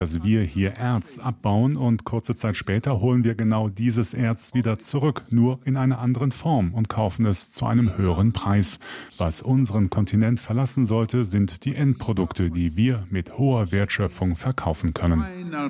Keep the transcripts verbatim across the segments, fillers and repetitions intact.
dass wir hier Erz abbauen und kurze Zeit später holen wir genau dieses Erz wieder zurück, nur in einer anderen Form und kaufen es zu einem höheren Preis. Was unseren Kontinent verlassen sollte, sind die Endprodukte, die wir mit hoher Wertschöpfung verkaufen können.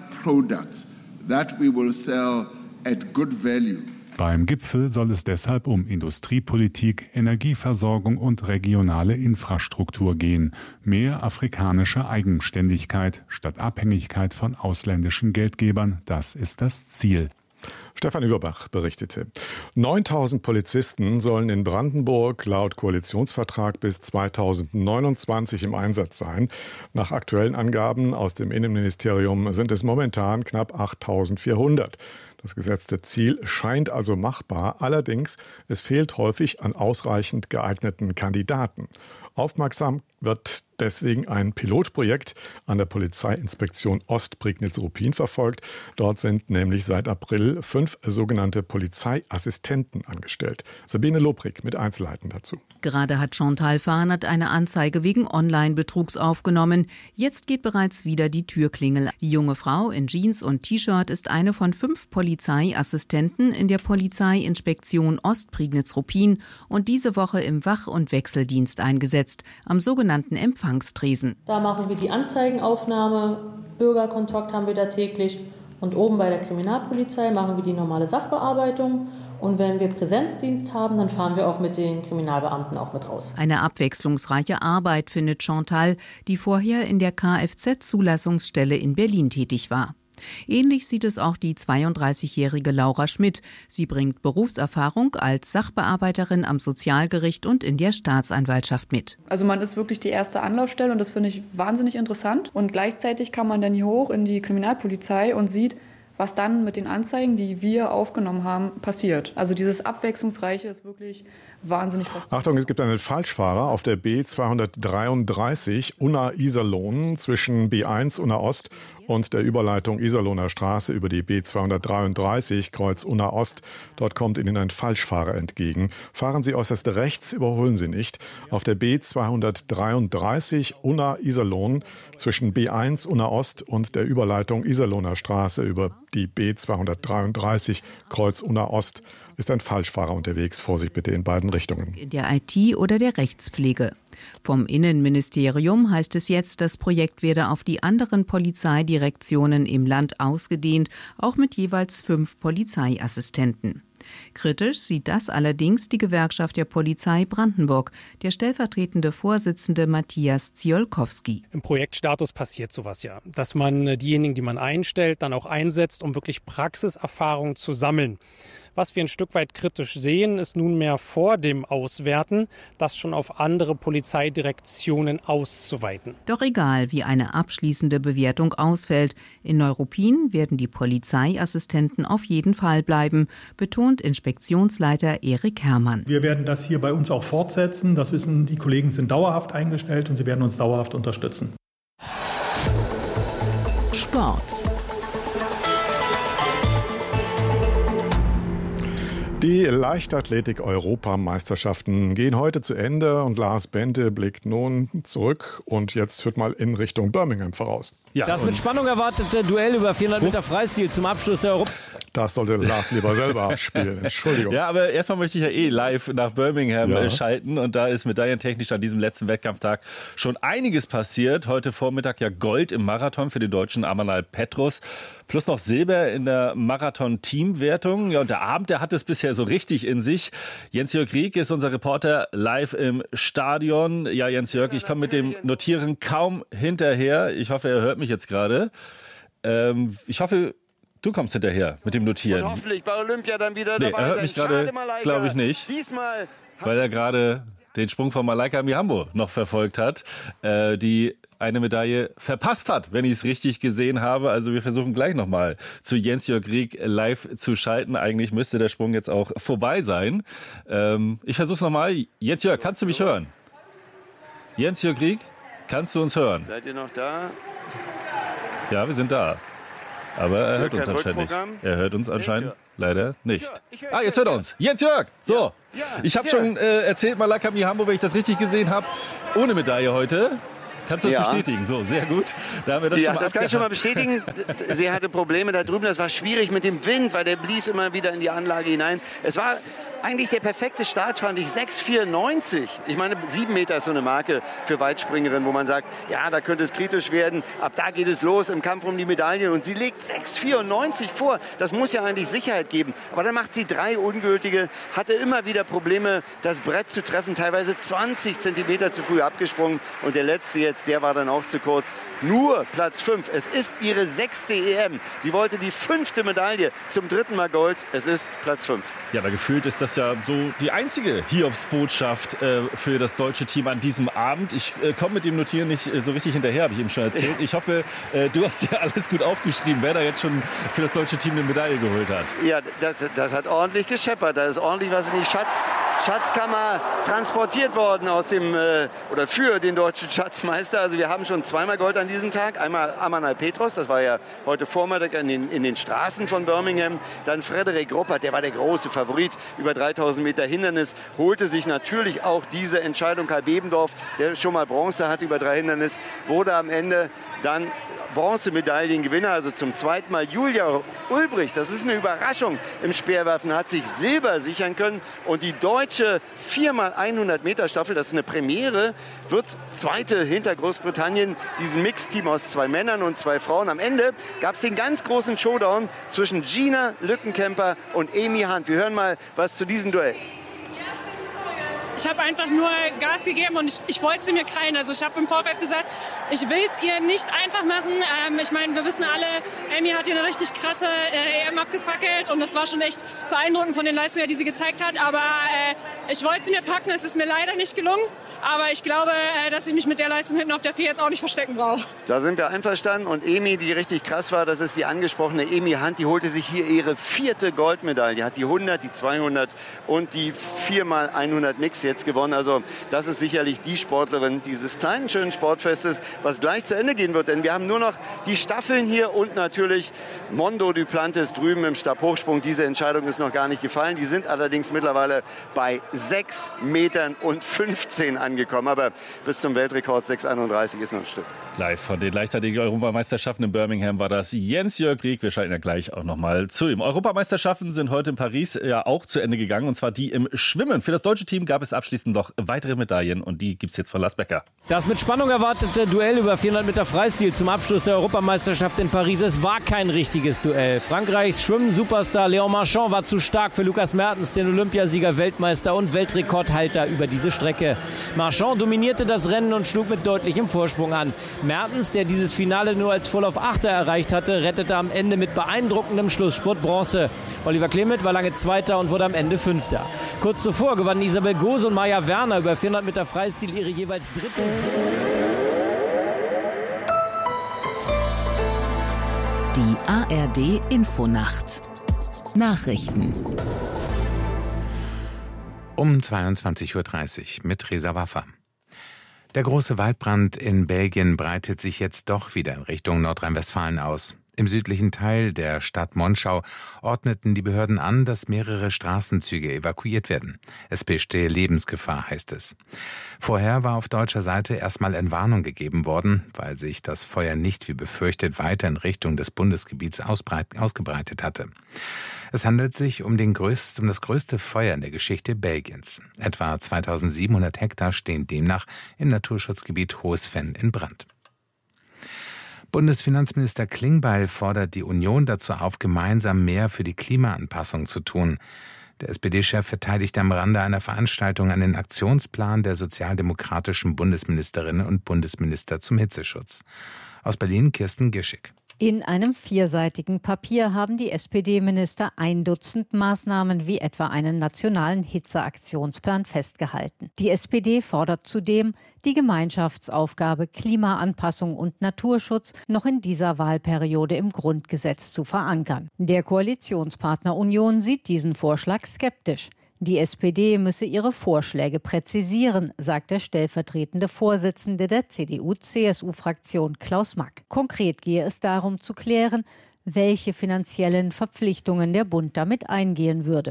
Beim Gipfel soll es deshalb um Industriepolitik, Energieversorgung und regionale Infrastruktur gehen. Mehr afrikanische Eigenständigkeit statt Abhängigkeit von ausländischen Geldgebern, das ist das Ziel. Stefan Überbach berichtete. neuntausend Polizisten sollen in Brandenburg laut Koalitionsvertrag bis zweitausendneunundzwanzig im Einsatz sein. Nach aktuellen Angaben aus dem Innenministerium sind es momentan knapp achttausendvierhundert. Das gesetzte Ziel scheint also machbar, allerdings es fehlt häufig an ausreichend geeigneten Kandidaten. Aufmerksam wird deswegen ein Pilotprojekt an der Polizeiinspektion Ost-Prignitz-Ruppin verfolgt. Dort sind nämlich seit April fünf sogenannte Polizeiassistenten angestellt. Sabine Lobrig mit Einzelheiten dazu. Gerade hat Chantal Fahnert eine Anzeige wegen Online-Betrugs aufgenommen. Jetzt geht bereits wieder die Türklingel. Die junge Frau in Jeans und T-Shirt ist eine von fünf Polizeiassistenten in der Polizeiinspektion Ost-Prignitz-Ruppin und diese Woche im Wach- und Wechseldienst eingesetzt, am sogenannten Empfangstresen. Da machen wir die Anzeigenaufnahme, Bürgerkontakt haben wir da täglich und oben bei der Kriminalpolizei machen wir die normale Sachbearbeitung. Und wenn wir Präsenzdienst haben, dann fahren wir auch mit den Kriminalbeamten auch mit raus. Eine abwechslungsreiche Arbeit, findet Chantal, die vorher in der Kfz-Zulassungsstelle in Berlin tätig war. Ähnlich sieht es auch die zweiunddreißigjährige Laura Schmidt. Sie bringt Berufserfahrung als Sachbearbeiterin am Sozialgericht und in der Staatsanwaltschaft mit. Also man ist wirklich die erste Anlaufstelle und das finde ich wahnsinnig interessant. Und gleichzeitig kann man dann hier hoch in die Kriminalpolizei und sieht, was dann mit den Anzeigen, die wir aufgenommen haben, passiert. Also dieses Abwechslungsreiche ist wirklich wahnsinnig faszinierend. Achtung, es gibt einen Falschfahrer auf der B zweihundertdreiunddreißig Unna-Iserlohn zwischen B eins Unna Ost und der Überleitung Iserlohner Straße über die B zweihundertdreiunddreißig Kreuz Unna Ost. Dort kommt Ihnen ein Falschfahrer entgegen. Fahren Sie äußerst rechts, überholen Sie nicht. Auf der B zweihundertdreiunddreißig Unna-Iserlohn zwischen B eins Unna Ost und der Überleitung Iserlohner Straße über die B zweihundertdreiunddreißig Kreuz Unna Ost ist ein Falschfahrer unterwegs. Vorsicht bitte in beiden Richtungen. In der I T oder der Rechtspflege. Vom Innenministerium heißt es jetzt, das Projekt werde auf die anderen Polizeidirektionen im Land ausgedehnt, auch mit jeweils fünf Polizeiassistenten. Kritisch sieht das allerdings die Gewerkschaft der Polizei Brandenburg, der stellvertretende Vorsitzende Matthias Ziolkowski. Im Projektstatus passiert sowas ja, dass man diejenigen, die man einstellt, dann auch einsetzt, um wirklich Praxiserfahrung zu sammeln. Was wir ein Stück weit kritisch sehen, ist nunmehr vor dem Auswerten, das schon auf andere Polizeidirektionen auszuweiten. Doch egal, wie eine abschließende Bewertung ausfällt, in Neuruppin werden die Polizeiassistenten auf jeden Fall bleiben, betont Inspektionsleiter Erik Herrmann. Wir werden das hier bei uns auch fortsetzen. Das wissen, die Kollegen sind dauerhaft eingestellt und sie werden uns dauerhaft unterstützen. Sport. Die Leichtathletik-Europameisterschaften gehen heute zu Ende und Lars Bente blickt nun zurück und jetzt führt mal in Richtung Birmingham voraus. Ja, das mit Spannung erwartete Duell über vierhundert Meter Freistil zum Abschluss der Europa. Das sollte Lars lieber selber abspielen. Entschuldigung. Ja, aber erstmal möchte ich ja eh live nach Birmingham ja. schalten. Und da ist medaillentechnisch an diesem letzten Wettkampftag schon einiges passiert. Heute Vormittag ja Gold im Marathon für den Deutschen Amanal Petrus. Plus noch Silber in der Marathon-Teamwertung. Ja, und der Abend, der hat es bisher so richtig in sich. Jens-Jörg Rieck ist unser Reporter live im Stadion. Ja, Jens-Jörg, ich komme mit dem Notieren kaum hinterher. Ich hoffe, er hört mich jetzt gerade. Ähm, ich hoffe... Du kommst hinterher mit dem Notieren. Und hoffentlich bei Olympia dann wieder nee, dabei er hört mich gerade, glaube ich nicht. Diesmal weil er gerade den Sprung von Malaika Mihambo noch verfolgt hat, äh, die eine Medaille verpasst hat, wenn ich es richtig gesehen habe. Also wir versuchen gleich nochmal zu Jens-Jörg Rieck live zu schalten. Eigentlich müsste der Sprung jetzt auch vorbei sein. Ähm, ich versuche es nochmal. Jens-Jörg, kannst du mich hören? Jens-Jörg Rieck, kannst du uns hören? Seid ihr noch da? Ja, wir sind da. Aber er hört uns anscheinend nicht. Er hört uns anscheinend leider nicht. Ah, jetzt hört er uns. Jens-Jörg! So, ich habe schon äh, erzählt, Malaika Mihambo, wenn ich das richtig gesehen habe, ohne Medaille heute. Kannst du das ja. bestätigen? So, sehr gut. Da haben wir das ja, schon mal das kann ich schon mal bestätigen. Sie hatte Probleme da drüben. Das war schwierig mit dem Wind, weil der blies immer wieder in die Anlage hinein. Es war eigentlich der perfekte Start, fand ich, sechs vierundneunzig. Ich meine, sieben Meter ist so eine Marke für Weitspringerinnen, wo man sagt, ja, da könnte es kritisch werden. Ab da geht es los im Kampf um die Medaillen. Und sie legt sechs vierundneunzig vor. Das muss ja eigentlich Sicherheit geben. Aber dann macht sie drei ungültige, hatte immer wieder Probleme, das Brett zu treffen. Teilweise zwanzig Zentimeter zu früh abgesprungen. Und der letzte jetzt, der war dann auch zu kurz. Nur Platz fünf. Es ist ihre sechste E M. Sie wollte die fünfte Medaille. Zum dritten Mal Gold. Es ist Platz fünf. Ja, aber gefühlt ist das ja so die einzige Hiobsbotschaft äh, für das deutsche Team an diesem Abend. Ich äh, komme mit dem Notieren nicht äh, so richtig hinterher, habe ich eben schon erzählt. Ich hoffe, äh, du hast ja alles gut aufgeschrieben, wer da jetzt schon für das deutsche Team eine Medaille geholt hat. Ja, das, das hat ordentlich gescheppert. Da ist ordentlich was in die Schatz, Schatzkammer transportiert worden aus dem, äh, oder für den deutschen Schatzmeister. Also wir haben schon zweimal Gold an diesem Tag. Einmal Amanal Petros, das war ja heute Vormittag in den, in den Straßen von Birmingham. Dann Frederik Ruppert, der war der große Favorit, über dreitausend Meter Hindernis, holte sich natürlich auch diese Entscheidung. Kai Bebendorf, der schon mal Bronze hat über drei Hindernis, wurde am Ende dann Bronzemedaillengewinner, also zum zweiten Mal. Julia Ulbricht, das ist eine Überraschung im Speerwerfen, hat sich Silber sichern können. Und die deutsche vier mal hundert Meter Staffel, das ist eine Premiere, wird zweite hinter Großbritannien, diesem Mixteam aus zwei Männern und zwei Frauen. Am Ende gab es den ganz großen Showdown zwischen Gina Lückenkämper und Amy Hunt. Wir hören mal was zu diesem Duell. Ich habe einfach nur Gas gegeben und ich, ich wollte sie mir krallen. Also ich habe im Vorfeld gesagt, ich will es ihr nicht einfach machen. Ähm, ich meine, wir wissen alle, Amy hat hier eine richtig krasse äh, E M abgefackelt und das war schon echt beeindruckend von den Leistungen, die sie gezeigt hat. Aber äh, ich wollte sie mir packen, es ist mir leider nicht gelungen. Aber ich glaube, äh, dass ich mich mit der Leistung hinten auf der vier jetzt auch nicht verstecken brauche. Da sind wir einverstanden. Und Amy, die richtig krass war, das ist die angesprochene Amy Hunt, die holte sich hier ihre vierte Goldmedaille. Die hat die hundert, die zweihundert und die vier mal hundert Mix jetzt gewonnen. Also das ist sicherlich die Sportlerin dieses kleinen, schönen Sportfestes, was gleich zu Ende gehen wird. Denn wir haben nur noch die Staffeln hier und natürlich Mondo Duplantis drüben im Stabhochsprung. Diese Entscheidung ist noch gar nicht gefallen. Die sind allerdings mittlerweile bei sechs Metern und fünfzehn angekommen. Aber bis zum Weltrekord sechs einunddreißig ist noch ein Stück. Live von den Leichtathletik-Europameisterschaften in Birmingham war das Jens-Jörg Rieck. Wir schalten ja gleich auch noch mal zu ihm. Europameisterschaften sind heute in Paris ja auch zu Ende gegangen, und zwar die im Schwimmen. Für das deutsche Team gab es abschließend noch weitere Medaillen und die gibt es jetzt von Lars Becker. Das mit Spannung erwartete Duell über vierhundert Meter Freistil zum Abschluss der Europameisterschaft in Paris. Es war kein richtiges Duell. Frankreichs Schwimmen-Superstar Léon Marchand war zu stark für Lukas Mertens, den Olympiasieger, Weltmeister und Weltrekordhalter über diese Strecke. Marchand dominierte das Rennen und schlug mit deutlichem Vorsprung an. Mertens, der dieses Finale nur als Vorlauf-Achter erreicht hatte, rettete am Ende mit beeindruckendem Schlussspurt Bronze. Oliver Clement war lange Zweiter und wurde am Ende Fünfter. Kurz zuvor gewannen Isabel Gose und Maja Werner über vierhundert Meter Freistil ihre jeweils dritte Die A R D Infonacht. Nachrichten. Um zweiundzwanzig Uhr dreißig mit Reza Waffa. Der große Waldbrand in Belgien breitet sich jetzt doch wieder in Richtung Nordrhein-Westfalen aus. Im südlichen Teil der Stadt Monschau ordneten die Behörden an, dass mehrere Straßenzüge evakuiert werden. Es bestehe Lebensgefahr, heißt es. Vorher war auf deutscher Seite erstmal Entwarnung gegeben worden, weil sich das Feuer nicht wie befürchtet weiter in Richtung des Bundesgebiets ausgebreitet hatte. Es handelt sich um, den größten, um das größte Feuer in der Geschichte Belgiens. Etwa zweitausendsiebenhundert Hektar stehen demnach im Naturschutzgebiet Hohes Venn in Brand. Bundesfinanzminister Klingbeil fordert die Union dazu auf, gemeinsam mehr für die Klimaanpassung zu tun. Der S P D-Chef verteidigt am Rande einer Veranstaltung einen Aktionsplan der sozialdemokratischen Bundesministerinnen und Bundesminister zum Hitzeschutz. Aus Berlin Kirsten Gischig. In einem vierseitigen Papier haben die S P D-Minister ein Dutzend Maßnahmen wie etwa einen nationalen Hitzeaktionsplan festgehalten. Die S P D fordert zudem, die Gemeinschaftsaufgabe Klimaanpassung und Naturschutz noch in dieser Wahlperiode im Grundgesetz zu verankern. Der Koalitionspartner Union sieht diesen Vorschlag skeptisch. Die S P D müsse ihre Vorschläge präzisieren, sagt der stellvertretende Vorsitzende der C D U C S U-Fraktion Klaus Mack. Konkret gehe es darum zu klären, welche finanziellen Verpflichtungen der Bund damit eingehen würde.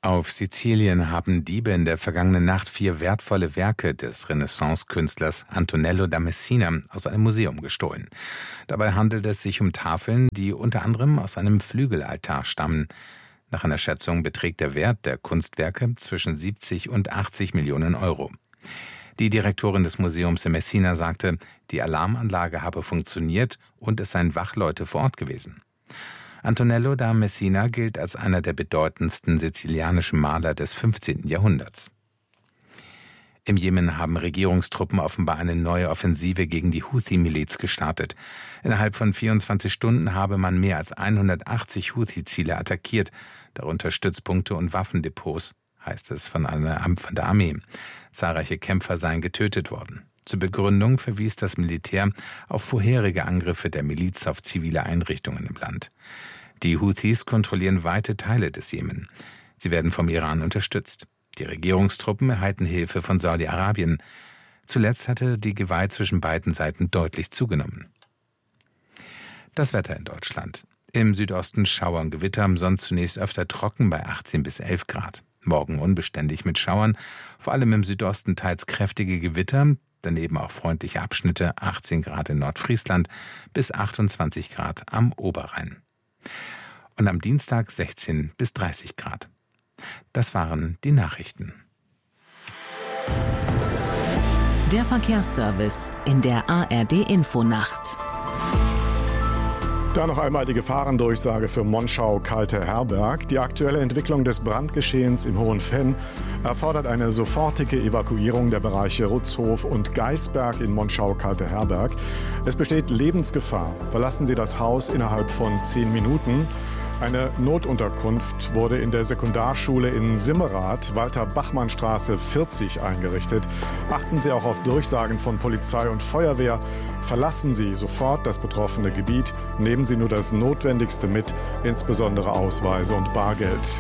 Auf Sizilien haben Diebe in der vergangenen Nacht vier wertvolle Werke des Renaissance-Künstlers Antonello da Messina aus einem Museum gestohlen. Dabei handelt es sich um Tafeln, die unter anderem aus einem Flügelaltar stammen. Nach einer Schätzung beträgt der Wert der Kunstwerke zwischen siebzig und achtzig Millionen Euro. Die Direktorin des Museums in Messina sagte, die Alarmanlage habe funktioniert und es seien Wachleute vor Ort gewesen. Antonello da Messina gilt als einer der bedeutendsten sizilianischen Maler des fünfzehnten Jahrhunderts. Im Jemen haben Regierungstruppen offenbar eine neue Offensive gegen die Houthi-Miliz gestartet. Innerhalb von vierundzwanzig Stunden habe man mehr als hundertachtzig Houthi-Ziele attackiert, darunter Stützpunkte und Waffendepots, heißt es von, einer, von der Armee. Zahlreiche Kämpfer seien getötet worden. Zur Begründung verwies das Militär auf vorherige Angriffe der Miliz auf zivile Einrichtungen im Land. Die Houthis kontrollieren weite Teile des Jemen. Sie werden vom Iran unterstützt. Die Regierungstruppen erhalten Hilfe von Saudi-Arabien. Zuletzt hatte die Gewalt zwischen beiden Seiten deutlich zugenommen. Das Wetter in Deutschland. Im Südosten Schauer und Gewitter, sonst zunächst öfter trocken bei achtzehn bis elf Grad. Morgen unbeständig mit Schauern, vor allem im Südosten teils kräftige Gewitter, daneben auch freundliche Abschnitte, achtzehn Grad in Nordfriesland bis achtundzwanzig Grad am Oberrhein. Und am Dienstag sechzehn bis dreißig Grad. Das waren die Nachrichten. Der Verkehrsservice in der A R D-Infonacht. Da noch einmal die Gefahrendurchsage für Monschau-Kalte-Herberg. Die aktuelle Entwicklung des Brandgeschehens im Hohen Venn erfordert eine sofortige Evakuierung der Bereiche Rutzhof und Geisberg in Monschau-Kalte-Herberg. Es besteht Lebensgefahr. Verlassen Sie das Haus innerhalb von zehn Minuten. Eine Notunterkunft wurde in der Sekundarschule in Simmerath, Walter-Bachmann-Straße vierzig, eingerichtet. Achten Sie auch auf Durchsagen von Polizei und Feuerwehr. Verlassen Sie sofort das betroffene Gebiet. Nehmen Sie nur das Notwendigste mit, insbesondere Ausweise und Bargeld.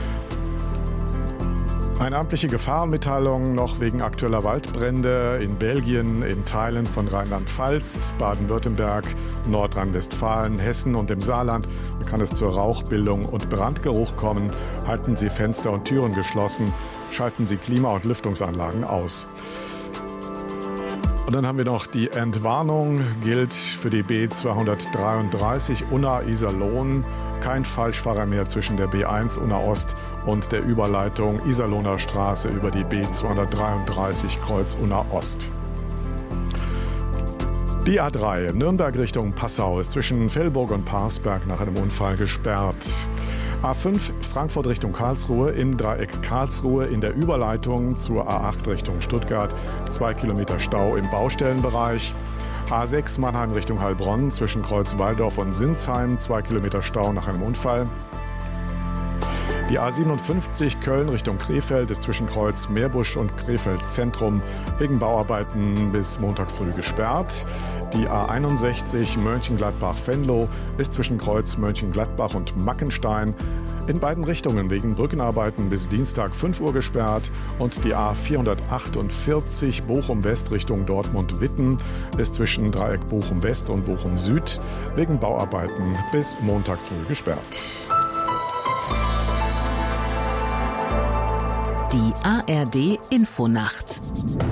Eine amtliche Gefahrenmitteilung noch wegen aktueller Waldbrände in Belgien, in Teilen von Rheinland-Pfalz, Baden-Württemberg, Nordrhein-Westfalen, Hessen und dem Saarland. Da kann es zur Rauchbildung und Brandgeruch kommen. Halten Sie Fenster und Türen geschlossen. Schalten Sie Klima- und Lüftungsanlagen aus. Und dann haben wir noch die Entwarnung, gilt für die B zweihundertdreiunddreißig Unna-Iserlohn. Kein Falschfahrer mehr zwischen der B eins Unna Ost und der Überleitung Iserlohner Straße über die B zweihundertdreiunddreißig Kreuz Unna Ost. Die A drei Nürnberg Richtung Passau ist zwischen Velburg und Parsberg nach einem Unfall gesperrt. A fünf Frankfurt Richtung Karlsruhe im Dreieck Karlsruhe in der Überleitung zur A acht Richtung Stuttgart. Zwei Kilometer Stau im Baustellenbereich. A sechs Mannheim Richtung Heilbronn zwischen Kreuz Walldorf und Sinsheim. Zwei Kilometer Stau nach einem Unfall. Die A siebenundfünfzig Köln Richtung Krefeld ist zwischen Kreuz Meerbusch und Krefeld Zentrum wegen Bauarbeiten bis Montag früh gesperrt. Die A einundsechzig Mönchengladbach-Venlo ist zwischen Kreuz Mönchengladbach und Mackenstein in beiden Richtungen wegen Brückenarbeiten bis Dienstag fünf Uhr gesperrt. Und die A vierhundertachtundvierzig Bochum-West Richtung Dortmund-Witten ist zwischen Dreieck Bochum-West und Bochum-Süd wegen Bauarbeiten bis Montag früh gesperrt. Die A R D-Infonacht.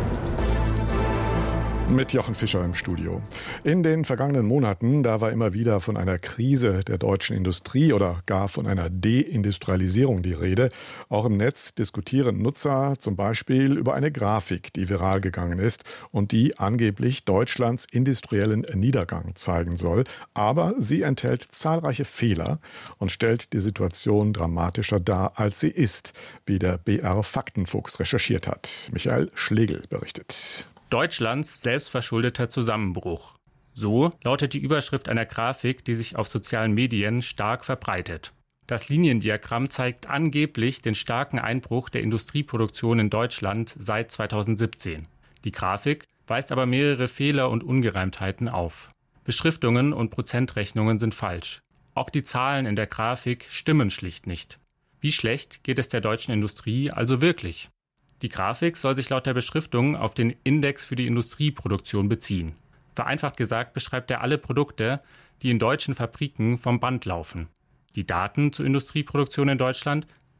Mit Jochen Fischer im Studio. In den vergangenen Monaten, da war immer wieder von einer Krise der deutschen Industrie oder gar von einer Deindustrialisierung die Rede. Auch im Netz diskutieren Nutzer zum Beispiel über eine Grafik, die viral gegangen ist und die angeblich Deutschlands industriellen Niedergang zeigen soll. Aber sie enthält zahlreiche Fehler und stellt die Situation dramatischer dar, als sie ist, wie der B R Faktenfuchs recherchiert hat. Michael Schlegel berichtet. Deutschlands selbstverschuldeter Zusammenbruch. So lautet die Überschrift einer Grafik, die sich auf sozialen Medien stark verbreitet. Das Liniendiagramm zeigt angeblich den starken Einbruch der Industrieproduktion in Deutschland seit zweitausendsiebzehn. Die Grafik weist aber mehrere Fehler und Ungereimtheiten auf. Beschriftungen und Prozentrechnungen sind falsch. Auch die Zahlen in der Grafik stimmen schlicht nicht. Wie schlecht geht es der deutschen Industrie also wirklich? Die Grafik soll sich laut der Beschriftung auf den Index für die Industrieproduktion beziehen. Vereinfacht gesagt beschreibt er alle Produkte, die in deutschen Fabriken vom Band laufen. Die Daten zur Industrieproduktion in Deutschland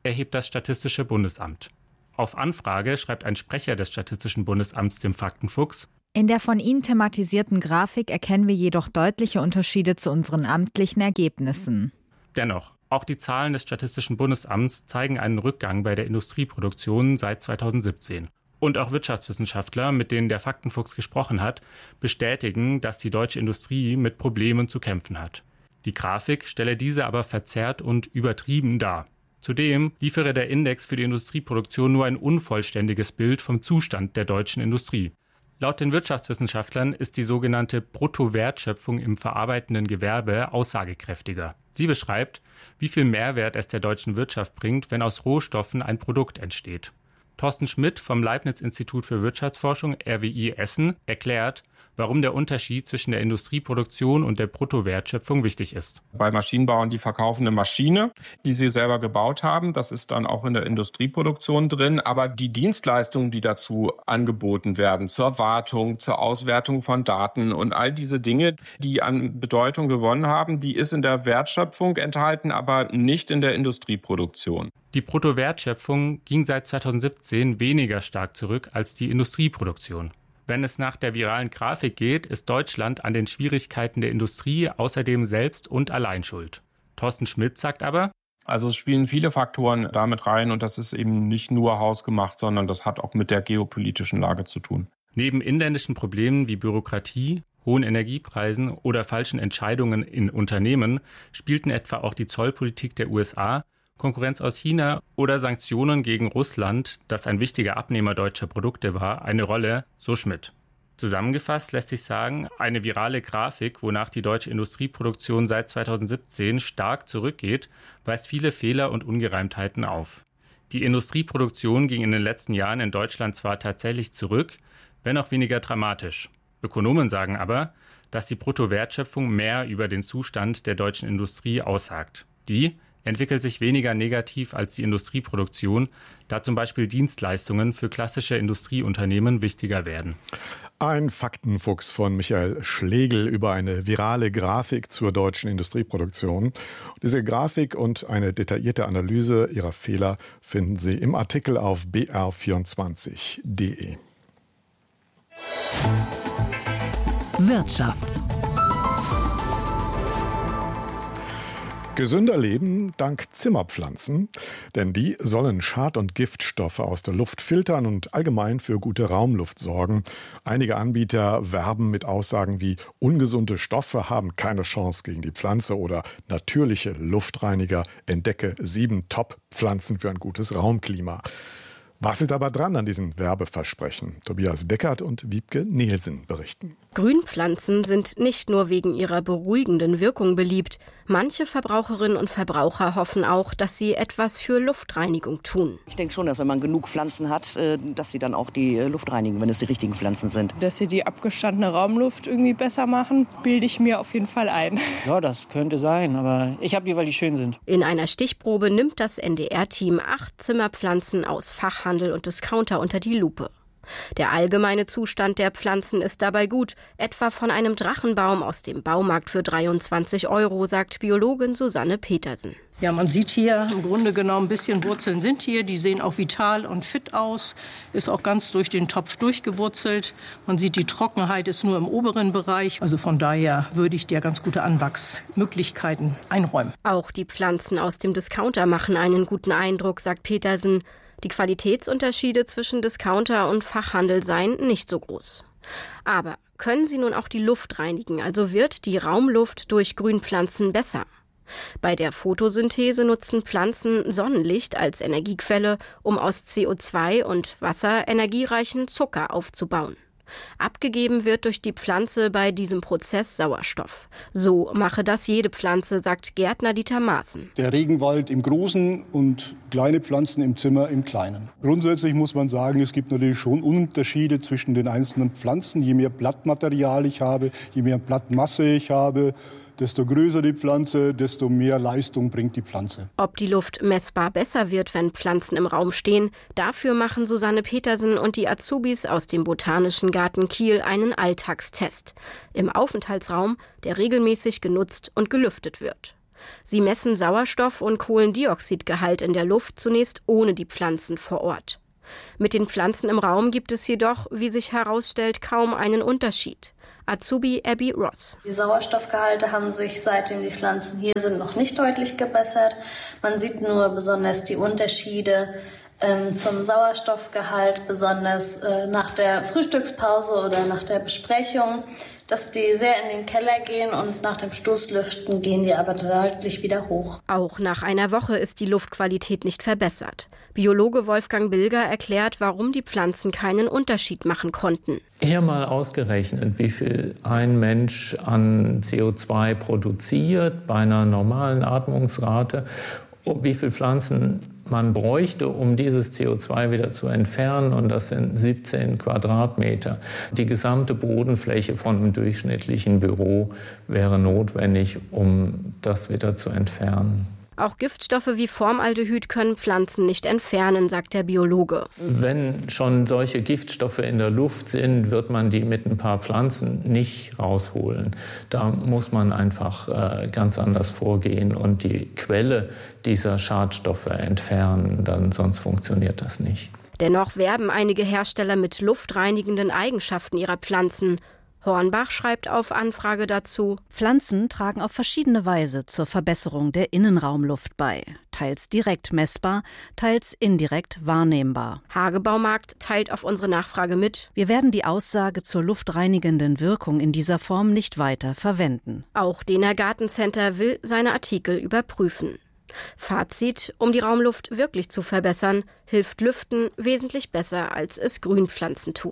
erhebt das Statistische Bundesamt. Auf Anfrage schreibt ein Sprecher des Statistischen Bundesamts dem Faktenfuchs: In der von Ihnen thematisierten Grafik erkennen wir jedoch deutliche Unterschiede zu unseren amtlichen Ergebnissen. Dennoch, auch die Zahlen des Statistischen Bundesamts zeigen einen Rückgang bei der Industrieproduktion seit zweitausendsiebzehn. Und auch Wirtschaftswissenschaftler, mit denen der Faktenfuchs gesprochen hat, bestätigen, dass die deutsche Industrie mit Problemen zu kämpfen hat. Die Grafik stelle diese aber verzerrt und übertrieben dar. Zudem liefere der Index für die Industrieproduktion nur ein unvollständiges Bild vom Zustand der deutschen Industrie. Laut den Wirtschaftswissenschaftlern ist die sogenannte Bruttowertschöpfung im verarbeitenden Gewerbe aussagekräftiger. Sie beschreibt, wie viel Mehrwert es der deutschen Wirtschaft bringt, wenn aus Rohstoffen ein Produkt entsteht. Thorsten Schmidt vom Leibniz-Institut für Wirtschaftsforschung R W I Essen erklärt, warum der Unterschied zwischen der Industrieproduktion und der Bruttowertschöpfung wichtig ist. Bei Maschinenbauern, die verkaufen eine Maschine, die sie selber gebaut haben. Das ist dann auch in der Industrieproduktion drin. Aber die Dienstleistungen, die dazu angeboten werden, zur Wartung, zur Auswertung von Daten und all diese Dinge, die an Bedeutung gewonnen haben, die ist in der Wertschöpfung enthalten, aber nicht in der Industrieproduktion. Die Bruttowertschöpfung ging seit zweitausendsiebzehn weniger stark zurück als die Industrieproduktion. Wenn es nach der viralen Grafik geht, ist Deutschland an den Schwierigkeiten der Industrie außerdem selbst und allein schuld. Thorsten Schmidt sagt aber: Also es spielen viele Faktoren damit rein und das ist eben nicht nur hausgemacht, sondern das hat auch mit der geopolitischen Lage zu tun. Neben inländischen Problemen wie Bürokratie, hohen Energiepreisen oder falschen Entscheidungen in Unternehmen spielten etwa auch die Zollpolitik der U S A, Konkurrenz aus China oder Sanktionen gegen Russland, das ein wichtiger Abnehmer deutscher Produkte war, eine Rolle, so Schmidt. Zusammengefasst lässt sich sagen, eine virale Grafik, wonach die deutsche Industrieproduktion seit zweitausendsiebzehn stark zurückgeht, weist viele Fehler und Ungereimtheiten auf. Die Industrieproduktion ging in den letzten Jahren in Deutschland zwar tatsächlich zurück, wenn auch weniger dramatisch. Ökonomen sagen aber, dass die Bruttowertschöpfung mehr über den Zustand der deutschen Industrie aussagt. Die entwickelt sich weniger negativ als die Industrieproduktion, da zum Beispiel Dienstleistungen für klassische Industrieunternehmen wichtiger werden. Ein Faktenfuchs von Michael Schlegel über eine virale Grafik zur deutschen Industrieproduktion. Diese Grafik und eine detaillierte Analyse ihrer Fehler finden Sie im Artikel auf b r vierundzwanzig punkt d e. Wirtschaft. Gesünder leben dank Zimmerpflanzen, denn die sollen Schad- und Giftstoffe aus der Luft filtern und allgemein für gute Raumluft sorgen. Einige Anbieter werben mit Aussagen wie ungesunde Stoffe haben keine Chance gegen die Pflanze oder natürliche Luftreiniger, entdecke sieben Top-Pflanzen für ein gutes Raumklima. Was ist aber dran an diesen Werbeversprechen? Tobias Deckert und Wiebke Nielsen berichten. Grünpflanzen sind nicht nur wegen ihrer beruhigenden Wirkung beliebt. Manche Verbraucherinnen und Verbraucher hoffen auch, dass sie etwas für Luftreinigung tun. Ich denke schon, dass wenn man genug Pflanzen hat, dass sie dann auch die Luft reinigen, wenn es die richtigen Pflanzen sind. Dass sie die abgestandene Raumluft irgendwie besser machen, bilde ich mir auf jeden Fall ein. Ja, das könnte sein, aber ich habe die, weil die schön sind. In einer Stichprobe nimmt das N D R-Team acht Zimmerpflanzen aus Fachhandel und Discounter unter die Lupe. Der allgemeine Zustand der Pflanzen ist dabei gut, etwa von einem Drachenbaum aus dem Baumarkt für dreiundzwanzig Euro, sagt Biologin Susanne Petersen. Ja, man sieht hier im Grunde genommen ein bisschen Wurzeln sind hier, die sehen auch vital und fit aus, ist auch ganz durch den Topf durchgewurzelt. Man sieht, die Trockenheit ist nur im oberen Bereich, also von daher würde ich dir ganz gute Anwachsmöglichkeiten einräumen. Auch die Pflanzen aus dem Discounter machen einen guten Eindruck, sagt Petersen. Die Qualitätsunterschiede zwischen Discounter und Fachhandel seien nicht so groß. Aber können sie nun auch die Luft reinigen, also wird die Raumluft durch Grünpflanzen besser? Bei der Photosynthese nutzen Pflanzen Sonnenlicht als Energiequelle, um aus C O zwei und Wasser energiereichen Zucker aufzubauen. Abgegeben wird durch die Pflanze bei diesem Prozess Sauerstoff. So mache das jede Pflanze, sagt Gärtner Dieter Maaßen. Der Regenwald im Großen und kleine Pflanzen im Zimmer im Kleinen. Grundsätzlich muss man sagen, es gibt natürlich schon Unterschiede zwischen den einzelnen Pflanzen. Je mehr Blattmaterial ich habe, je mehr Blattmasse ich habe, desto größer die Pflanze, desto mehr Leistung bringt die Pflanze. Ob die Luft messbar besser wird, wenn Pflanzen im Raum stehen, dafür machen Susanne Petersen und die Azubis aus dem Botanischen Garten Kiel einen Alltagstest. Im Aufenthaltsraum, der regelmäßig genutzt und gelüftet wird. Sie messen Sauerstoff- und Kohlendioxidgehalt in der Luft zunächst ohne die Pflanzen vor Ort. Mit den Pflanzen im Raum gibt es jedoch, wie sich herausstellt, kaum einen Unterschied. Azubi Abby Ross. Die Sauerstoffgehalte haben sich, seitdem die Pflanzen hier sind, noch nicht deutlich gebessert. Man sieht nur besonders die Unterschiede ähm, zum Sauerstoffgehalt, besonders äh, nach der Frühstückspause oder nach der Besprechung, dass die sehr in den Keller gehen und nach dem Stoßlüften gehen die aber deutlich wieder hoch. Auch nach einer Woche ist die Luftqualität nicht verbessert. Biologe Wolfgang Bilger erklärt, warum die Pflanzen keinen Unterschied machen konnten. Ich habe mal ausgerechnet, wie viel ein Mensch an C O zwei produziert bei einer normalen Atmungsrate, wie viel Pflanzen man bräuchte, um dieses C O zwei wieder zu entfernen, und das sind siebzehn Quadratmeter. Die gesamte Bodenfläche von einem durchschnittlichen Büro wäre notwendig, um das wieder zu entfernen. Auch Giftstoffe wie Formaldehyd können Pflanzen nicht entfernen, sagt der Biologe. Wenn schon solche Giftstoffe in der Luft sind, wird man die mit ein paar Pflanzen nicht rausholen. Da muss man einfach äh, ganz anders vorgehen und die Quelle dieser Schadstoffe entfernen, dann sonst funktioniert das nicht. Dennoch werben einige Hersteller mit luftreinigenden Eigenschaften ihrer Pflanzen. Hornbach schreibt auf Anfrage dazu: Pflanzen tragen auf verschiedene Weise zur Verbesserung der Innenraumluft bei. Teils direkt messbar, teils indirekt wahrnehmbar. Hagebaumarkt teilt auf unsere Nachfrage mit: Wir werden die Aussage zur luftreinigenden Wirkung in dieser Form nicht weiter verwenden. Auch Dehner Gartencenter will seine Artikel überprüfen. Fazit: Um die Raumluft wirklich zu verbessern, hilft Lüften wesentlich besser, als es Grünpflanzen tun.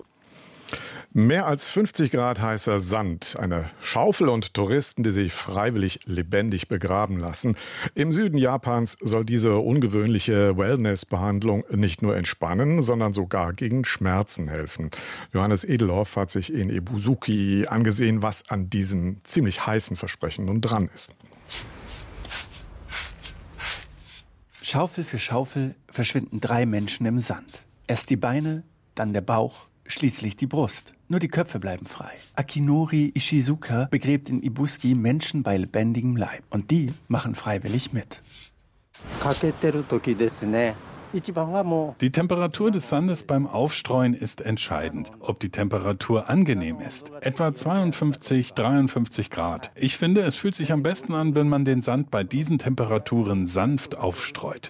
Mehr als fünfzig Grad heißer Sand, eine Schaufel und Touristen, die sich freiwillig lebendig begraben lassen. Im Süden Japans soll diese ungewöhnliche Wellness-Behandlung nicht nur entspannen, sondern sogar gegen Schmerzen helfen. Johannes Edelhoff hat sich in Ibusuki angesehen, was an diesem ziemlich heißen Versprechen nun dran ist. Schaufel für Schaufel verschwinden drei Menschen im Sand. Erst die Beine, dann der Bauch, schließlich die Brust. Nur die Köpfe bleiben frei. Akinori Ishizuka begräbt in Ibusuki Menschen bei lebendigem Leib. Und die machen freiwillig mit. Die Temperatur des Sandes beim Aufstreuen ist entscheidend. Ob die Temperatur angenehm ist. Etwa zweiundfünfzig, dreiundfünfzig Grad. Ich finde, es fühlt sich am besten an, wenn man den Sand bei diesen Temperaturen sanft aufstreut.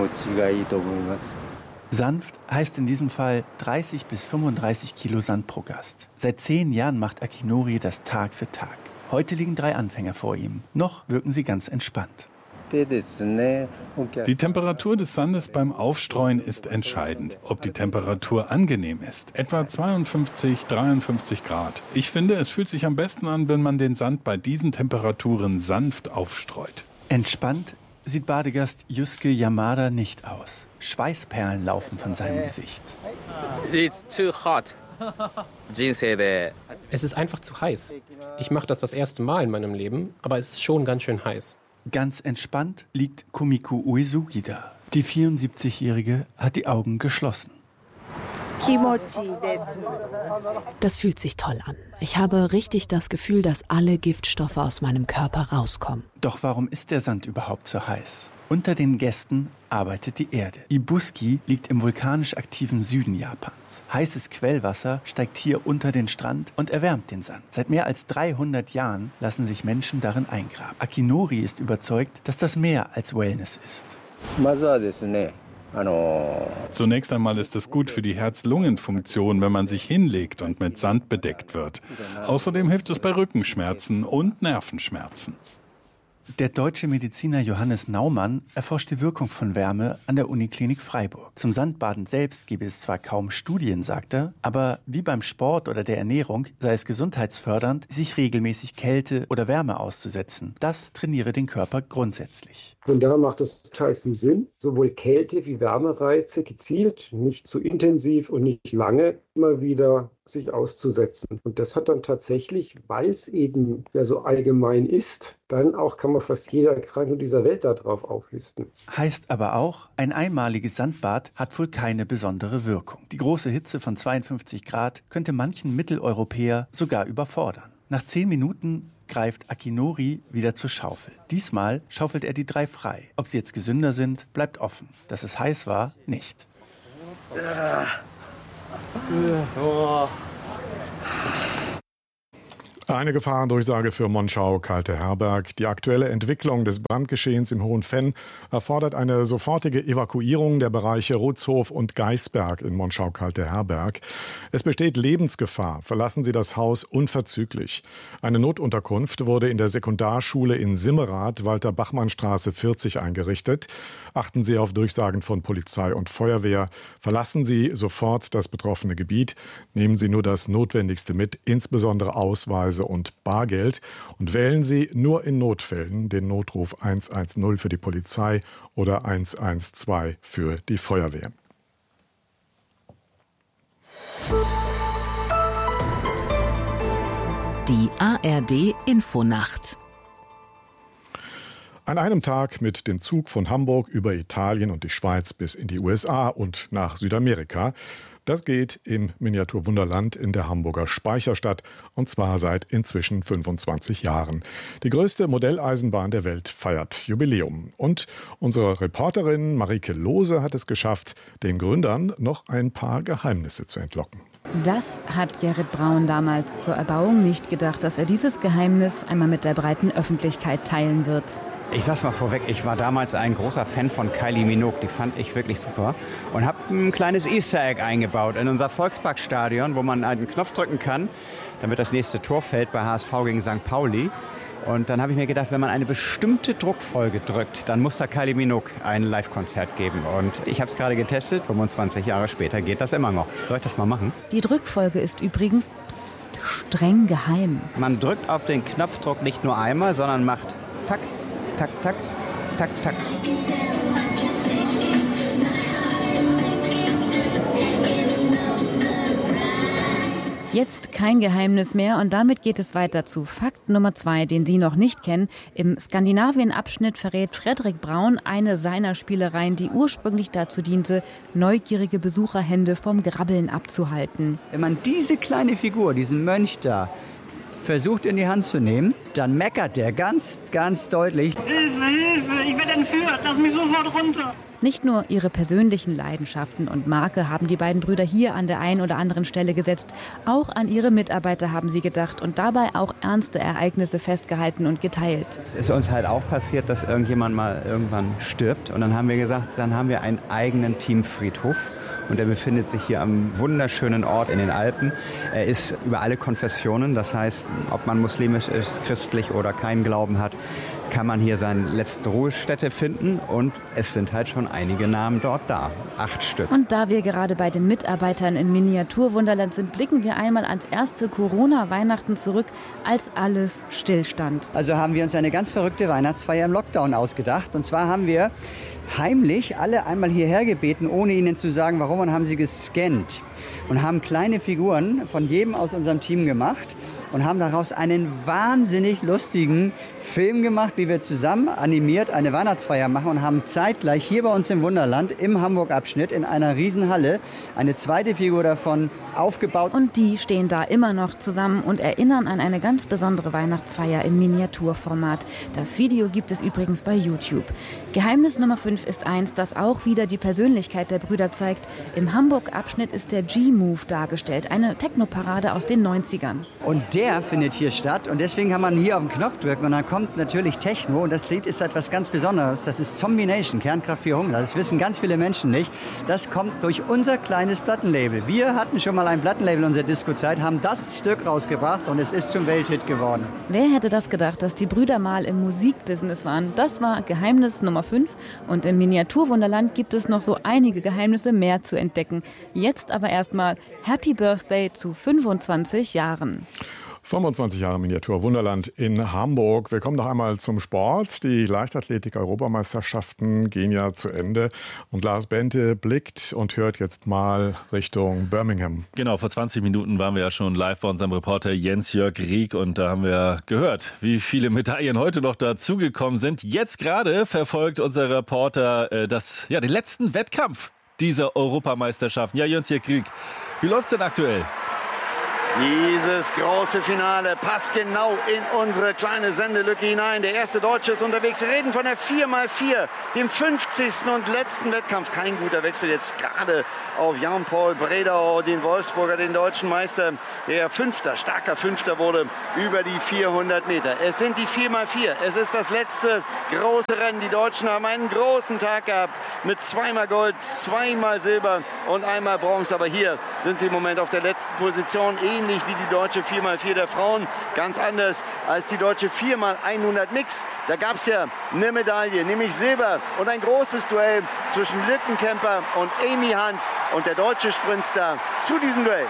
Sanft heißt in diesem Fall dreißig bis fünfunddreißig Kilo Sand pro Gast. Seit zehn Jahren macht Akinori das Tag für Tag. Heute liegen drei Anfänger vor ihm. Noch wirken sie ganz entspannt. Die Temperatur des Sandes beim Aufstreuen ist entscheidend. Ob die Temperatur angenehm ist. Etwa zweiundfünfzig, dreiundfünfzig Grad. Ich finde, es fühlt sich am besten an, wenn man den Sand bei diesen Temperaturen sanft aufstreut. Entspannt sieht Badegast Yusuke Yamada nicht aus. Schweißperlen laufen von seinem Gesicht. It's too hot. Es ist einfach zu heiß. Ich mache das das erste Mal in meinem Leben, aber es ist schon ganz schön heiß. Ganz entspannt liegt Kumiko Uesugi da. Die vierundsiebzigjährige hat die Augen geschlossen. Das fühlt sich toll an. Ich habe richtig das Gefühl, dass alle Giftstoffe aus meinem Körper rauskommen. Doch warum ist der Sand überhaupt so heiß? Unter den Gästen arbeitet die Erde. Ibusuki liegt im vulkanisch aktiven Süden Japans. Heißes Quellwasser steigt hier unter den Strand und erwärmt den Sand. Seit mehr als dreihundert Jahren lassen sich Menschen darin eingraben. Akinori ist überzeugt, dass das mehr als Wellness ist. Zunächst einmal ist es gut für die Herz-Lungen-Funktion, wenn man sich hinlegt und mit Sand bedeckt wird. Außerdem hilft es bei Rückenschmerzen und Nervenschmerzen. Der deutsche Mediziner Johannes Naumann erforscht die Wirkung von Wärme an der Uniklinik Freiburg. Zum Sandbaden selbst gebe es zwar kaum Studien, sagt er, aber wie beim Sport oder der Ernährung sei es gesundheitsfördernd, sich regelmäßig Kälte oder Wärme auszusetzen. Das trainiere den Körper grundsätzlich. Von daher macht es total viel Sinn, sowohl Kälte- wie Wärmereize gezielt, nicht zu intensiv und nicht lange, immer wieder sich auszusetzen. Und das hat dann tatsächlich, weil es eben ja so allgemein ist, dann auch kann man fast jede Erkrankung dieser Welt darauf auflisten. Heißt aber auch, ein einmaliges Sandbad hat wohl keine besondere Wirkung. Die große Hitze von zweiundfünfzig Grad könnte manchen Mitteleuropäer sogar überfordern. Nach zehn Minuten greift Akinori wieder zur Schaufel. Diesmal schaufelt er die drei frei. Ob sie jetzt gesünder sind, bleibt offen. Dass es heiß war, nicht. Eine Gefahrendurchsage für Monschau-Kalte-Herberg. Die aktuelle Entwicklung des Brandgeschehens im Hohen Venn erfordert eine sofortige Evakuierung der Bereiche Rutzhof und Geisberg in Monschau-Kalte-Herberg. Es besteht Lebensgefahr. Verlassen Sie das Haus unverzüglich. Eine Notunterkunft wurde in der Sekundarschule in Simmerath, Walter-Bachmann-Straße vierzig, eingerichtet. Achten Sie auf Durchsagen von Polizei und Feuerwehr. Verlassen Sie sofort das betroffene Gebiet. Nehmen Sie nur das Notwendigste mit, insbesondere Ausweise und Bargeld, und wählen Sie nur in Notfällen den Notruf eins eins null für die Polizei oder eins eins zwei für die Feuerwehr. Die A R D Infonacht. An einem Tag mit dem Zug von Hamburg über Italien und die Schweiz bis in die U S A und nach Südamerika. Das geht im Miniaturwunderland in der Hamburger Speicherstadt, und zwar seit inzwischen fünfundzwanzig Jahren. Die größte Modelleisenbahn der Welt feiert Jubiläum. Und unsere Reporterin Marike Lohse hat es geschafft, den Gründern noch ein paar Geheimnisse zu entlocken. Das hat Gerrit Braun damals zur Erbauung nicht gedacht, dass er dieses Geheimnis einmal mit der breiten Öffentlichkeit teilen wird. Ich sag's mal vorweg, ich war damals ein großer Fan von Kylie Minogue, die fand ich wirklich super. Und habe ein kleines Easter Egg eingebaut in unser Volksparkstadion, wo man einen Knopf drücken kann, damit das nächste Tor fällt bei H S V gegen Sankt Pauli. Und dann habe ich mir gedacht, wenn man eine bestimmte Druckfolge drückt, dann muss da Kylie Minogue ein Live-Konzert geben. Und ich habe es gerade getestet, fünfundzwanzig Jahre später geht das immer noch. Soll ich das mal machen? Die Druckfolge ist übrigens pst, streng geheim. Man drückt auf den Knopfdruck nicht nur einmal, sondern macht tak, tak, tak, tak, tak. Jetzt kein Geheimnis mehr, und damit geht es weiter zu Fakt Nummer zwei, den Sie noch nicht kennen. Im Skandinavien-Abschnitt verrät Frederik Braun eine seiner Spielereien, die ursprünglich dazu diente, neugierige Besucherhände vom Grabbeln abzuhalten. Wenn man diese kleine Figur, diesen Mönch da, versucht in die Hand zu nehmen, dann meckert der ganz, ganz deutlich. Hilfe, Hilfe, ich werde entführt, lass mich sofort runter. Nicht nur ihre persönlichen Leidenschaften und Marke haben die beiden Brüder hier an der einen oder anderen Stelle gesetzt. Auch an ihre Mitarbeiter haben sie gedacht und dabei auch ernste Ereignisse festgehalten und geteilt. Es ist uns halt auch passiert, dass irgendjemand mal irgendwann stirbt. Und dann haben wir gesagt, dann haben wir einen eigenen Teamfriedhof. Und der befindet sich hier am wunderschönen Ort in den Alpen. Er ist über alle Konfessionen. Das heißt, ob man muslimisch ist, christlich oder keinen Glauben hat, kann man hier seine letzte Ruhestätte finden, und es sind halt schon einige Namen dort da, acht Stück. Und da wir gerade bei den Mitarbeitern im Miniaturwunderland sind, blicken wir einmal ans erste Corona-Weihnachten zurück, als alles stillstand. Also haben wir uns eine ganz verrückte Weihnachtsfeier im Lockdown ausgedacht, und zwar haben wir heimlich alle einmal hierher gebeten, ohne ihnen zu sagen, warum, und haben sie gescannt und haben kleine Figuren von jedem aus unserem Team gemacht und haben daraus einen wahnsinnig lustigen Film gemacht, wie wir zusammen animiert eine Weihnachtsfeier machen, und haben zeitgleich hier bei uns im Wunderland im Hamburg-Abschnitt in einer Riesenhalle eine zweite Figur davon aufgebaut. Und die stehen da immer noch zusammen und erinnern an eine ganz besondere Weihnachtsfeier im Miniaturformat. Das Video gibt es übrigens bei YouTube. Geheimnis Nummer fünf ist eins, das auch wieder die Persönlichkeit der Brüder zeigt. Im Hamburg-Abschnitt ist der G-Move dargestellt, eine Technoparade aus den neunzigern. Und der findet hier statt, und deswegen kann man hier auf den Knopf drücken und dann kommt natürlich Techno, und das Lied ist etwas ganz Besonderes. Das ist Zombie Nation, Kernkraft vierhundert. Das wissen ganz viele Menschen nicht. Das kommt durch unser kleines Plattenlabel. Wir hatten schon mal ein Plattenlabel in unserer Disco-Zeit, haben das Stück rausgebracht, und es ist zum Welthit geworden. Wer hätte das gedacht, dass die Brüder mal im Musikbusiness waren? Das war Geheimnis Nummer fünf, und im Miniaturwunderland gibt es noch so einige Geheimnisse mehr zu entdecken. Jetzt aber erstmal Happy Birthday zu fünfundzwanzig Jahren. fünfundzwanzig Jahre Miniaturwunderland in Hamburg. Wir kommen noch einmal zum Sport. Die Leichtathletik-Europameisterschaften gehen ja zu Ende. Und Lars Bente blickt und hört jetzt mal Richtung Birmingham. Genau, vor zwanzig Minuten waren wir ja schon live bei unserem Reporter Jens-Jörg Rieck. Und da haben wir gehört, wie viele Medaillen heute noch dazugekommen sind. Jetzt gerade verfolgt unser Reporter äh, das, ja, den letzten Wettkampf dieser Europameisterschaften. Ja, Jens-Jörg Rieck, wie läuft's denn aktuell? Dieses große Finale passt genau in unsere kleine Sendelücke hinein. Der erste Deutsche ist unterwegs. Wir reden von der vier mal vier, dem fünfzigsten und letzten Wettkampf. Kein guter Wechsel jetzt gerade auf Jan-Paul Bredau, den Wolfsburger, den deutschen Meister, der Fünfter, starker Fünfter wurde über die vierhundert Meter. Es sind die vier mal vier. Es ist das letzte große Rennen. Die Deutschen haben einen großen Tag gehabt mit zweimal Gold, zweimal Silber und einmal Bronze. Aber hier sind sie im Moment auf der letzten Position, ähnlich wie die deutsche vier mal vier der Frauen. Ganz anders als die deutsche vier mal hundert Mix. Da gab es ja eine Medaille, nämlich Silber und ein großes Duell zwischen Lückenkämper und Amy Hunt und der deutsche Sprintstar zu diesem Duell.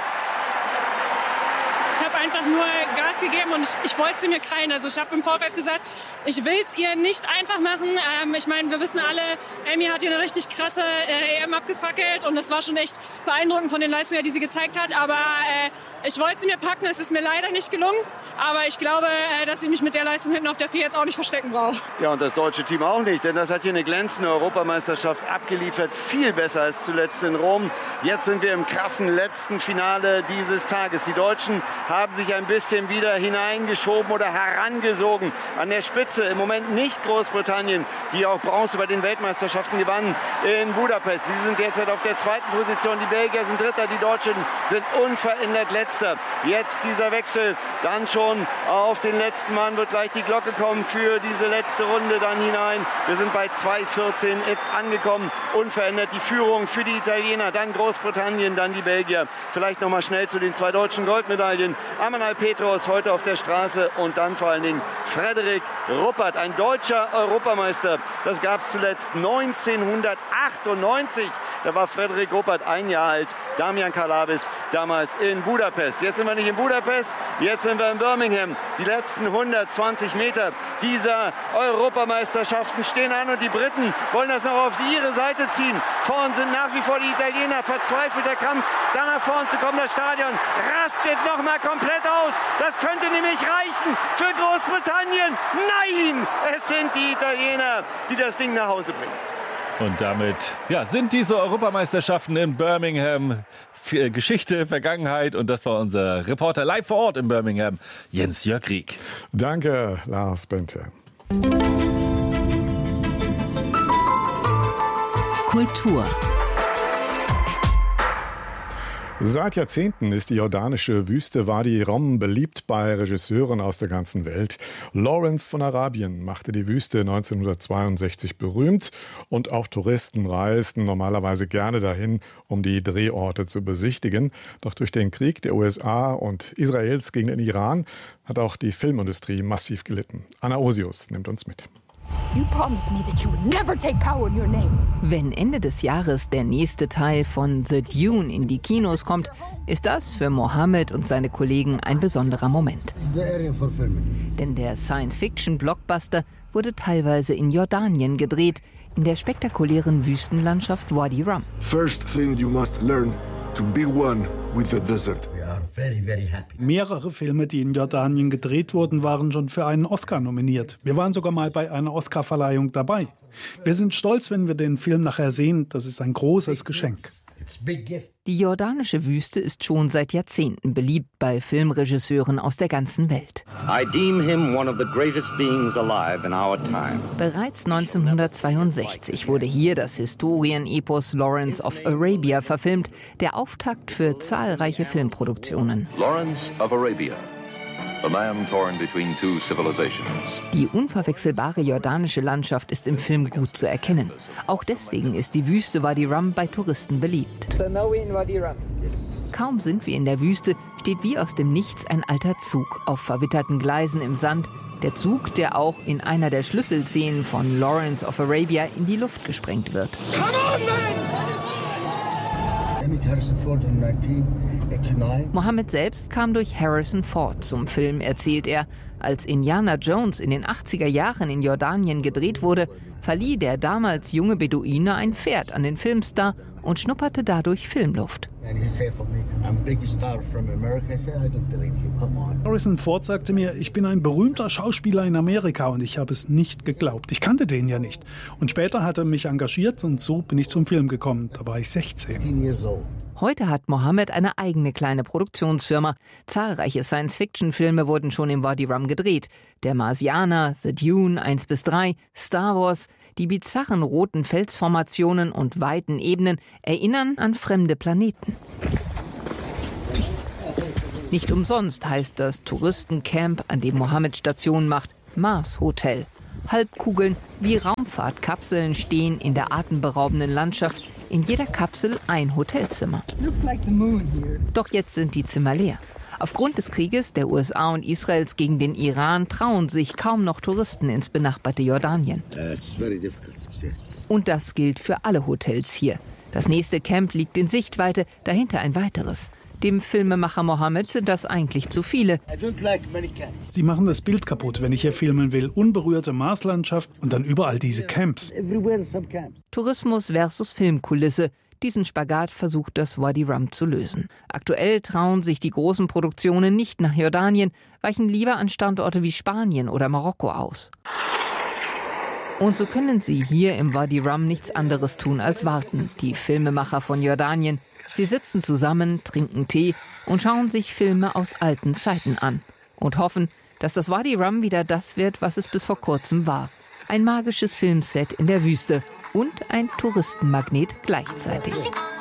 Ich habe einfach nur Gas gegeben und ich, ich wollte sie mir krallen. Also ich habe im Vorfeld gesagt, ich will es ihr nicht einfach machen. Ähm, ich meine, wir wissen alle, Amy hat hier eine richtig krasse äh, E M abgefackelt und das war schon echt beeindruckend von den Leistungen, die sie gezeigt hat. Aber äh, ich wollte sie mir packen, es ist mir leider nicht gelungen. Aber ich glaube, äh, dass ich mich mit der Leistung hinten auf der vier jetzt auch nicht verstecken brauche. Ja, und das deutsche Team auch nicht, denn das hat hier eine glänzende Europameisterschaft abgeliefert. Viel besser als zuletzt in Rom. Jetzt sind wir im krassen letzten Finale dieses Tages. Die Deutschen haben sich ein bisschen wieder hineingeschoben oder herangesogen. An der Spitze im Moment nicht Großbritannien, die auch Bronze bei den Weltmeisterschaften gewannen in Budapest. Sie sind derzeit auf der zweiten Position. Die Belgier sind Dritter, die Deutschen sind unverändert Letzter. Jetzt dieser Wechsel, dann schon auf den letzten Mann wird gleich die Glocke kommen für diese letzte Runde dann hinein. Wir sind bei zwei vierzehn jetzt angekommen. Unverändert die Führung für die Italiener, dann Großbritannien, dann die Belgier. Vielleicht noch mal schnell zu den zwei deutschen Goldmedaillen. Amanal Petros heute auf der Straße und dann vor allen Dingen Frederik Ruppert, ein deutscher Europameister. Das gab es zuletzt neunzehnhundertachtundneunzig. Da war Frederik Ruppert ein Jahr alt. Damian Kalabis damals in Budapest. Jetzt sind wir nicht in Budapest, jetzt sind wir in Birmingham. Die letzten hundertzwanzig Meter dieser Europameisterschaften stehen an und die Briten wollen das noch auf ihre Seite ziehen. Vorn sind nach wie vor die Italiener. Verzweifelter Kampf, da nach vorn zu kommen. Das Stadion rastet noch mal komplett aus. Das könnte nämlich reichen für Großbritannien. Nein, es sind die Italiener, die das Ding nach Hause bringen. Und damit ja, sind diese Europameisterschaften in Birmingham Geschichte, Vergangenheit. Und das war unser Reporter live vor Ort in Birmingham, Jens-Jörg Rieck. Danke, Lars Bente. Kultur. Seit Jahrzehnten ist die jordanische Wüste Wadi Rum beliebt bei Regisseuren aus der ganzen Welt. Lawrence von Arabien machte die Wüste neunzehnhundertzweiundsechzig berühmt und auch Touristen reisten normalerweise gerne dahin, um die Drehorte zu besichtigen. Doch durch den Krieg der U S A und Israels gegen den Iran hat auch die Filmindustrie massiv gelitten. Anna Osius nimmt uns mit. Wenn Ende des Jahres der nächste Teil von The Dune in die Kinos kommt, ist das für Mohammed und seine Kollegen ein besonderer Moment. Denn der Science-Fiction-Blockbuster wurde teilweise in Jordanien gedreht, in der spektakulären Wüstenlandschaft Wadi Rum. First thing you must learn to be one with the desert. Very, very happy. Mehrere Filme, die in Jordanien gedreht wurden, waren schon für einen Oscar nominiert. Wir waren sogar mal bei einer Oscarverleihung dabei. Wir sind stolz, wenn wir den Film nachher sehen. Das ist ein großes Geschenk. Die jordanische Wüste ist schon seit Jahrzehnten beliebt bei Filmregisseuren aus der ganzen Welt. I deem him one of the greatest beings alive in our time. Bereits neunzehnhundertzweiundsechzig wurde hier das Historienepos Lawrence of Arabia verfilmt, der Auftakt für zahlreiche Filmproduktionen. Lawrence of Arabia. The man torn between two civilizations. Die unverwechselbare jordanische Landschaft ist im Film gut zu erkennen. Auch deswegen ist die Wüste Wadi Rum bei Touristen beliebt. Kaum sind wir in der Wüste, steht wie aus dem Nichts ein alter Zug auf verwitterten Gleisen im Sand. Der Zug, der auch in einer der Schlüsselszenen von Lawrence of Arabia in die Luft gesprengt wird. Come on, man! Mohammed selbst kam durch Harrison Ford zum Film, erzählt er. Als Indiana Jones in den achtziger Jahren in Jordanien gedreht wurde, verlieh der damals junge Beduine ein Pferd an den Filmstar und schnupperte dadurch Filmluft. Harrison Ford sagte mir, ich bin ein berühmter Schauspieler in Amerika und ich habe es nicht geglaubt. Ich kannte den ja nicht. Und später hat er mich engagiert und so bin ich zum Film gekommen. Da war ich sechzehn. Heute hat Mohammed eine eigene kleine Produktionsfirma. Zahlreiche Science-Fiction-Filme wurden schon im Wadi Rum gedreht. Der Marsianer, The Dune eins bis drei, Star Wars. Die bizarren roten Felsformationen und weiten Ebenen erinnern an fremde Planeten. Nicht umsonst heißt das Touristencamp, an dem Mohammed Station macht, Mars Hotel. Halbkugeln wie Raumfahrtkapseln stehen in der atemberaubenden Landschaft. In jeder Kapsel ein Hotelzimmer. Doch jetzt sind die Zimmer leer. Aufgrund des Krieges der U S A und Israels gegen den Iran trauen sich kaum noch Touristen ins benachbarte Jordanien. Und das gilt für alle Hotels hier. Das nächste Camp liegt in Sichtweite, dahinter ein weiteres. Dem Filmemacher Mohammed sind das eigentlich zu viele. Sie machen das Bild kaputt, wenn ich hier filmen will. Unberührte Marslandschaft und dann überall diese Camps. Tourismus versus Filmkulisse. Diesen Spagat versucht das Wadi Rum zu lösen. Aktuell trauen sich die großen Produktionen nicht nach Jordanien, weichen lieber an Standorte wie Spanien oder Marokko aus. Und so können sie hier im Wadi Rum nichts anderes tun als warten, die Filmemacher von Jordanien. Sie sitzen zusammen, trinken Tee und schauen sich Filme aus alten Zeiten an. Und hoffen, dass das Wadi Rum wieder das wird, was es bis vor kurzem war. Ein magisches Filmset in der Wüste und ein Touristenmagnet gleichzeitig.